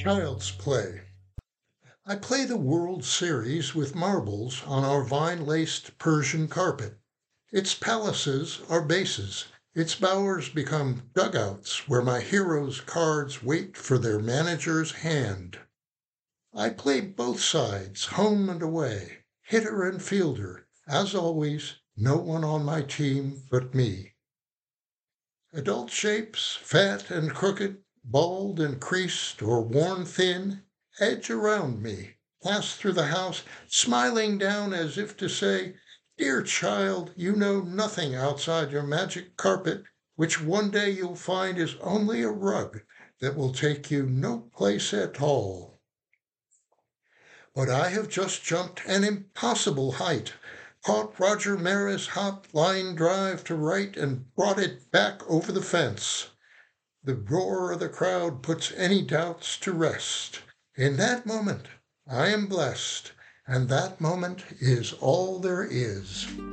Child's play. I play the World Series with marbles on our vine-laced Persian carpet. Its palaces are bases. Its bowers become dugouts where my heroes' cards wait for their manager's hand. I play both sides, home and away, hitter and fielder. As always, no one on my team but me. Adult shapes, fat and crooked, bald and creased or worn thin, edge around me, pass through the house, smiling down as if to say, "Dear child, you know nothing outside your magic carpet, which one day you'll find is only a rug that will take you no place at all." But I have just jumped an impossible height, caught Roger Maris' hot line drive to right and brought it back over the fence. The roar of the crowd puts any doubts to rest. In that moment, I am blessed, and that moment is all there is.